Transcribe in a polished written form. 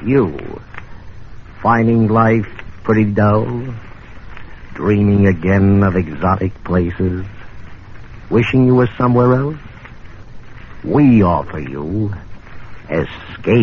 You, finding life pretty dull? Dreaming again of exotic places? Wishing you were somewhere else? We offer you escape.